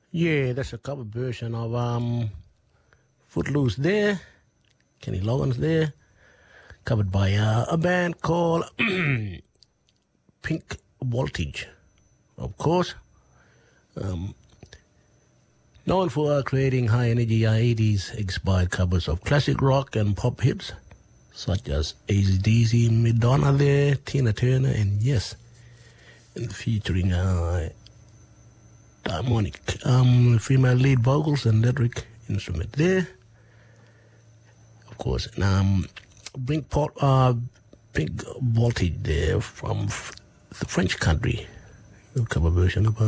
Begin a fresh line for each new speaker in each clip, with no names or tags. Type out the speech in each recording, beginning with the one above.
Yeah, that's a cover version of Footloose there. Kenny Loggins there. Covered by a band called Pink Voltage, of course. Known for creating high-energy 80s inspired covers of classic rock and pop hits, such as AC/DC, Madonna there, Tina Turner, and yes, and featuring harmonic female lead vocals and electric instrument there. Of course, Pink Voltage there from the French country. A cover version of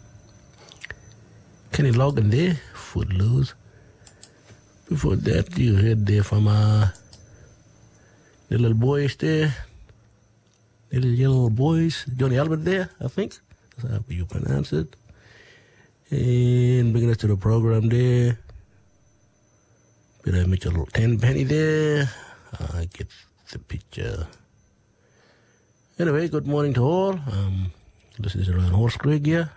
Kenny Loggins there, Footloose. Before that, you heard there from the little boys there, little yellow boys, Johnny Albert there, I think. That's how you pronounce it. And bringing us to the program there, Peter Mitchell, Tenpenny there. I get the picture. Anyway, good morning to all. This is around Horse Creek here.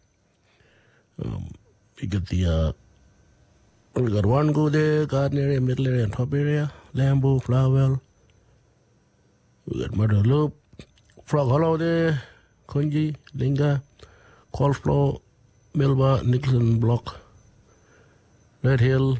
We got we got Warrego there, garden area, middle area, and top area. Lambo, Flowerwell. We got Murder Loop, Frog Hollow there, Kunji, Linga, Coldflow, Milba, Nicholson Block, Red Hill,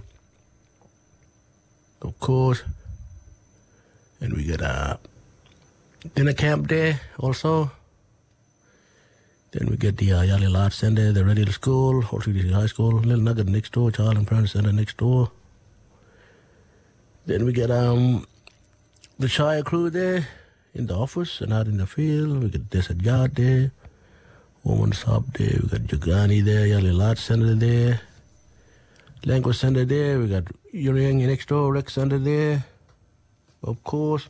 of course. And we got a dinner camp there also. Then we get the Yali Large Center, the Red Hill School, Old City High School, Little Nugget next door, Child and Parent Center next door. Then we get the Shire crew there in the office and out in the field. We got Desert Yard there, Woman's Hub there. We got Jugani there, Yali Large Center there, Language Center there. We got Uriang next door, Rec Center there, of course.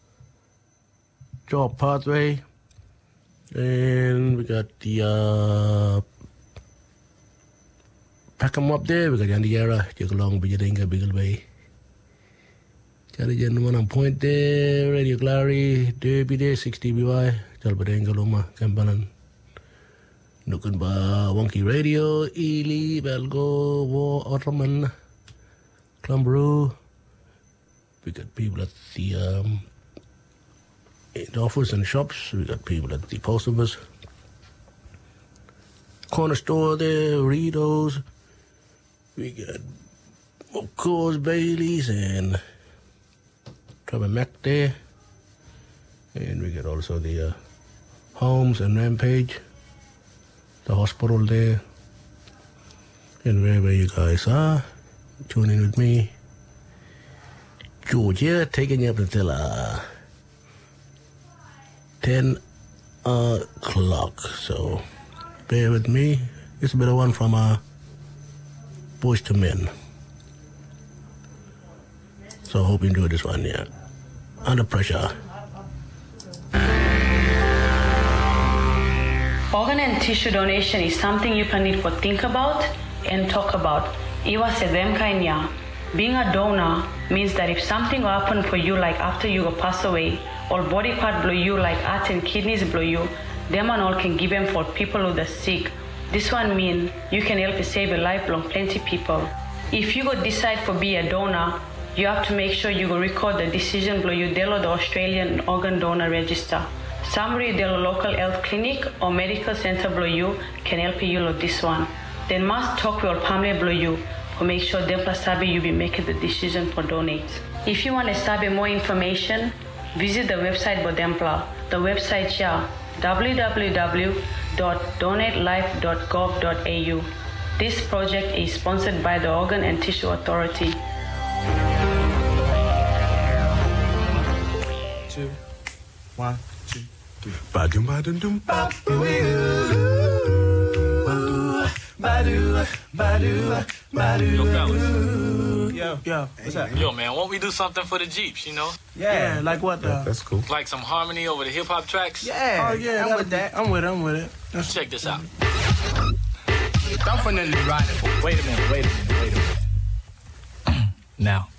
Job Pathway. And we got the Pack 'em Up there. We got Yandiara, Jigalong, Bijadinga, Biggle Bay. Jarijan One on Point there, Radio Clary, Derby there, 60 BY, Jalbadenga, Loma, Campanan, Nukunba, Wonky Radio, Ely, Belgo, War, Ottoman, Clumbrew. We got people at the in the office and shops. We got people at the post office, corner store there, Ritos. We got, of course, Bailey's and Trevor Mac there. And we got also the Homes and Rampage, the hospital there. And wherever you guys are, tune in with me. George here, taking you up until 10 o'clock. So bear with me. It's a bit of one from Boys to Men. So I hope you enjoy this one, yeah. Under Pressure.
Organ and tissue donation is something you can need to think about and talk about. Iwa se them kainya. Being a donor means that if something will happen for you, like after you go pass away, or body part blow you, like heart and kidneys blow you, them and all can give them for people who are sick. This one mean you can help save a life long plenty people. If you go decide for be a donor, you have to make sure you go record the decision blow you delo the Australian Organ Donor Register. Summary delo local health clinic or medical center blow you can help you with this one. Then must talk with your family blow you to make sure them sabi you be making the decision for donate. If you want to sabi more information, visit the website Bodempla. The website here, www.donatelife.gov.au. This project is sponsored by the Organ and Tissue Authority.
2, 1, 2, 3.
Yo, fellas.
Yo, what's up?
Yo, man, won't we do something for the Jeeps, you know?
Yeah, like what?
That's cool.
Like some harmony over the hip-hop tracks?
Yeah, I'm with that. I'm with it.
Check this out.
Definitely riding.
Wait a minute. Now,